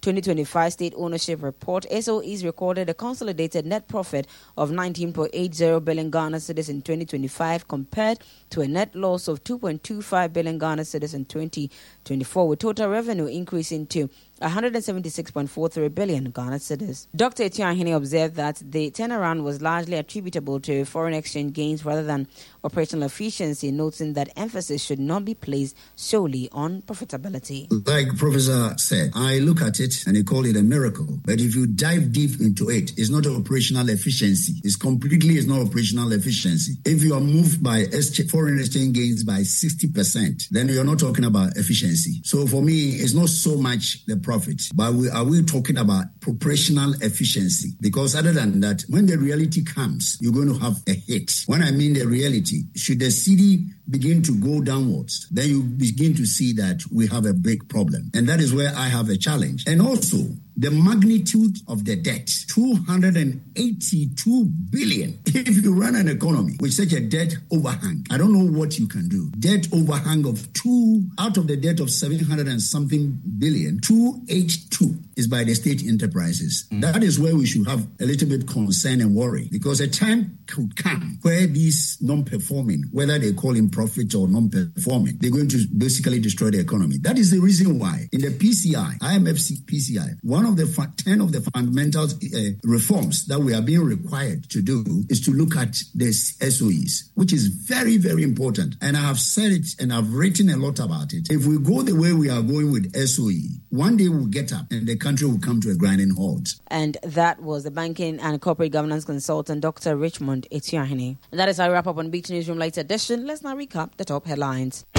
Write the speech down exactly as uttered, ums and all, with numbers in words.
twenty twenty-five State Ownership Report, S O Es recorded a consolidated net profit of nineteen point eight zero billion Ghana cedis in twenty twenty-five compared to a net loss of two point two five billion Ghana cedis in twenty twenty-four, with total revenue increasing to one hundred seventy-six point four three billion Ghana cedis. Doctor Etiahene observed that the turnaround was largely attributable to foreign exchange gains rather than operational efficiency, noting that emphasis should not be placed solely on profitability. Like Professor said, I look at it and they call it a miracle. But if you dive deep into it, it's not operational efficiency. It's completely it's not operational efficiency. If you are moved by foreign exchange gains by sixty percent, then you're not talking about efficiency. So for me, it's not so much the profit, but we, are we talking about operational efficiency? Because other than that, when the reality comes, you're going to have a hit. When I mean the reality, should the city begin to go downwards, then you begin to see that we have a big problem. And that is where I have a challenge. And also, the magnitude of the debt, two hundred eighty-two billion. If you run an economy with such a debt overhang, I don't know what you can do. Debt overhang of two, out of the debt of seven hundred and something billion, two eighty-two is by the state enterprises. Mm. That is where we should have a little bit concern and worry, because a time could come where these non-performing, whether they call him profit or non-performing, they're going to basically destroy the economy. That is the reason why in the P C I, I M F P C I, one of the fa- ten of the fundamental uh, reforms that we are being required to do is to look at the S O Es, which is very, very important. And I have said it and I've written a lot about it. If we go the way we are going with S O E, one day we'll get up and the country will come to a grinding halt. And that was the banking and corporate governance consultant, Doctor Richmond Etiahene. And that is how we wrap up on Beach Newsroom Late Edition. Let's now recap the top headlines.